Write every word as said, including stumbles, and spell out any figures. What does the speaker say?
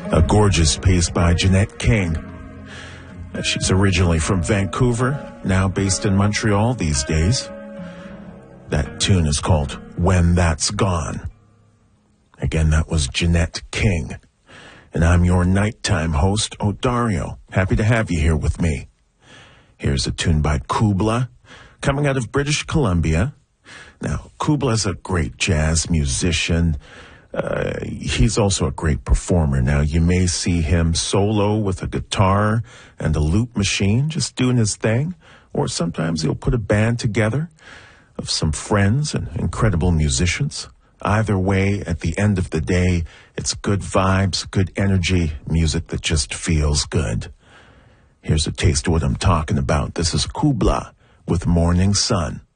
A gorgeous piece by Jeanette King. She's originally from Vancouver, now based in Montreal these days. That tune is called When That's Gone. Again, that was Jeanette King. And I'm your nighttime host, Odario. Happy to have you here with me. Here's a tune by Kubla, coming out of British Columbia. Now, Kubla's a great jazz musician. Uh, he's also a great performer. Now, you may see him solo with a guitar and a loop machine, just doing his thing. Or sometimes he'll put a band together of some friends and incredible musicians. Either way, at the end of the day, it's good vibes, good energy, music that just feels good. Here's a taste of what I'm talking about. This is Kubla with Morning Sun.